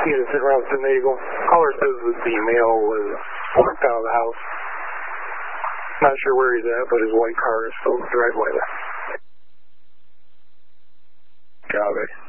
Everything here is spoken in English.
He's sitting around Finagle. Caller says that the male was walked out of the house. Not sure where he's at, but his white car is still in the driveway there. Copy.